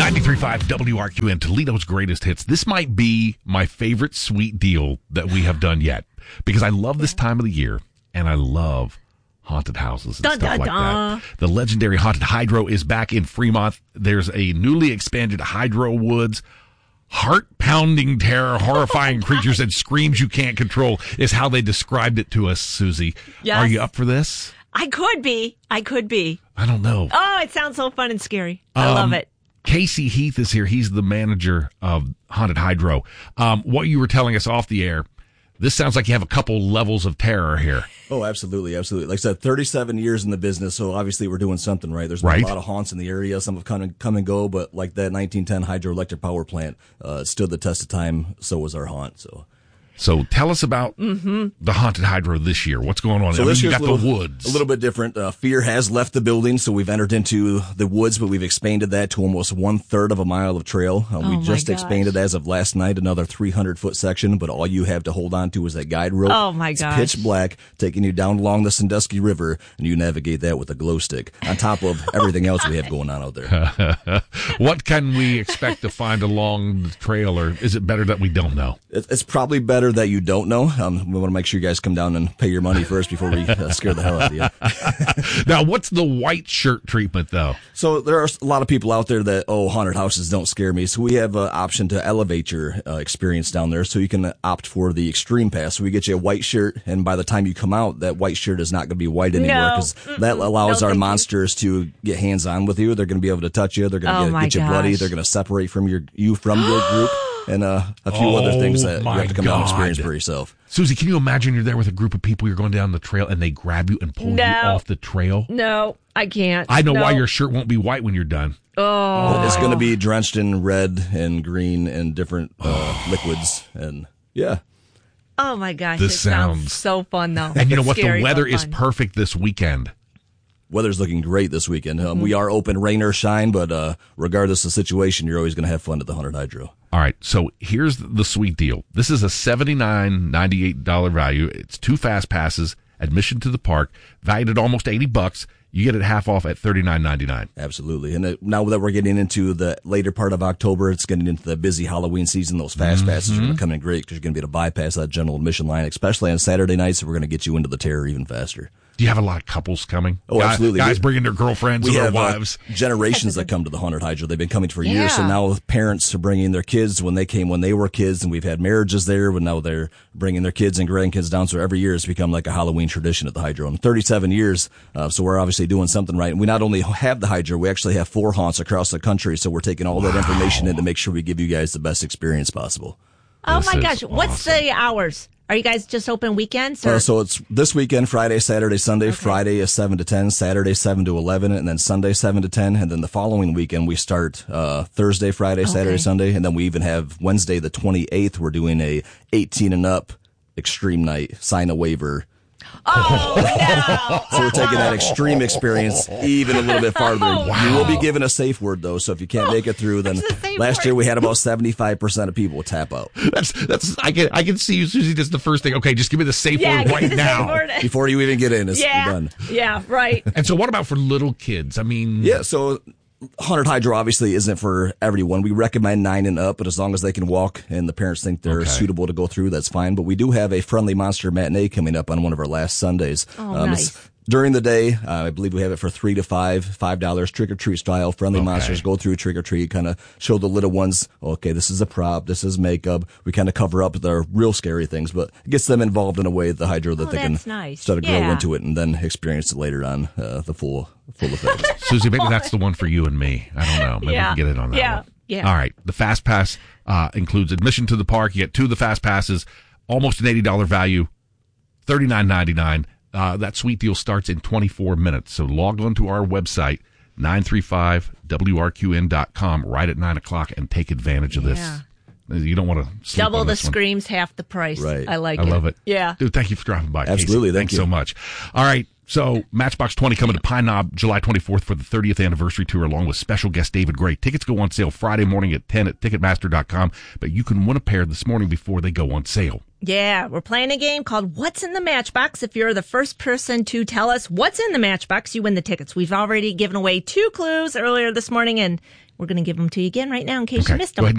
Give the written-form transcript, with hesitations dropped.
93.5 WRQN, Toledo's greatest hits. This might be my favorite sweet deal that we have done yet because I love this time of the year and I love haunted houses and stuff like that. The legendary Haunted Hydro is back in Fremont. There's a newly expanded Hydro Woods. Heart-pounding terror, horrifying creatures and screams you can't control is how they described it to us, Susie. Yes. Are you up for this? I could be. I don't know. Oh, it sounds so fun and scary. I love it. Casey Heath is here. He's the manager of Haunted Hydro. What you were telling us off the air, this sounds like you have a couple levels of terror here. Oh, absolutely, absolutely. Like I said, 37 years in the business, so obviously we're doing something right. There's been a lot of haunts in the area. Some have come and go, but like that 1910 hydroelectric power plant stood the test of time. So was our haunt. So tell us about the Haunted Hydro this year. What's going on? So this you year's got the woods. A little bit different. Fear has left the building, so we've entered into the woods, but we've expanded that to almost 1/3 of a mile of trail. We just expanded as of last night another 300-foot section, but all you have to hold on to is that guide rope. Oh my gosh! It's pitch black, taking you down along the Sandusky River, and you navigate that with a glow stick on top of everything else we have going on out there. What can we expect to find along the trail, or is it better that we don't know? It's probably better that you don't know. We want to make sure you guys come down and pay your money first before we scare the hell out of you. Now, what's the white shirt treatment, though? So there are a lot of people out there that, haunted houses don't scare me. So we have an option to elevate your experience down there. So you can opt for the extreme pass. So we get you a white shirt, and by the time you come out, that white shirt is not going to be white anymore because that allows our monsters to get hands-on with you. They're going to be able to touch you. They're going to get you bloody. They're going to separate from you from your group. And a few other things that you have to come down and experience for yourself. Susie, can you imagine you're there with a group of people, you're going down the trail, and they grab you and pull you off the trail? No, I can't. I know why your shirt won't be white when you're done. Oh. It's going to be drenched in red and green and different liquids. And, yeah. Oh, my gosh. This sounds so fun, though. And you know what? Scary, the weather but is fun. perfect this weekend. Weather's looking great this weekend. We are open, rain or shine, but regardless of the situation, you're always going to have fun at the Haunted Hydro. All right, so here's the sweet deal. This is a $79.98 value. It's 2 fast passes, admission to the park, valued at almost $80. You get it half off at $39.99. Absolutely. And now that we're getting into the later part of October, it's getting into the busy Halloween season. Those fast passes are going to come in great because you're going to be able to bypass that general admission line, especially on Saturday nights. So we're going to get you into the terror even faster. Do you have a lot of couples coming? Oh, absolutely. Guys bringing their girlfriends and their wives. Generations that come to the Haunted Hydro. They've been coming for years. So now parents are bringing their kids when they were kids, and we've had marriages there, but now they're bringing their kids and grandkids down. So every year it's become like a Halloween tradition at the Hydro. And 37 years, so we're obviously doing something right. And we not only have the Hydro, we actually have 4 haunts across the country. So we're taking all that information in to make sure we give you guys the best experience possible. Oh, my gosh. Awesome. What's the hours? Are you guys just open weekends? Or? So it's this weekend, Friday, Saturday, Sunday. Okay. Friday is 7 to 10, Saturday 7 to 11, and then Sunday 7 to 10. And then the following weekend we start Thursday, Friday, Saturday, Sunday, and then we even have Wednesday the 28th. We're doing a 18 and up extreme night. Sign a waiver. Oh, no. So we're taking that extreme experience even a little bit farther. Wow. You will be given a safe word, though, so if you can't make it through, then last year we had about 75% of people tap out. That's I can see you, Susie, that's the first thing. Okay, just give me the safe word right now. Before you even get in, you're done. Yeah, right. And so what about for little kids? I mean... Yeah, so... Haunted Hydro obviously isn't for everyone. We recommend 9 and up, but as long as they can walk and the parents think they're suitable to go through, that's fine. But we do have a Friendly Monster matinee coming up on one of our last Sundays. Oh, nice. During the day, I believe we have it for 3 to $5 trick-or-treat style. Friendly Monsters go through trick-or-treat, kind of show the little ones, okay, this is a prop, this is makeup. We kind of cover up the real scary things, but it gets them involved in a way at the Hydro that they can start to grow into it and then experience it later on, the full effect. Susie, maybe that's the one for you and me. I don't know. Maybe we can get in on that one. Yeah. All right. The Fast Pass includes admission to the park. You get 2 of the Fast Passes, almost an $80 value, $39.99. That sweet deal starts in 24 minutes. So log on to our website, 935WRQN.com, right at 9 o'clock, and take advantage of this. You don't want to sleep double on the this one. screams, half the price. Right. I like it. I love it. Yeah. Dude, thank you for dropping by. Absolutely. Casey. Thanks so much. All right. So Matchbox 20 coming to Pine Knob July 24th for the 30th anniversary tour along with special guest David Gray. Tickets go on sale Friday morning at 10 at Ticketmaster.com, but you can win a pair this morning before they go on sale. Yeah, we're playing a game called What's in the Matchbox. If you're the first person to tell us what's in the matchbox, you win the tickets. We've already given away 2 clues earlier this morning, and we're going to give them to you again right now in case you missed them. Go ahead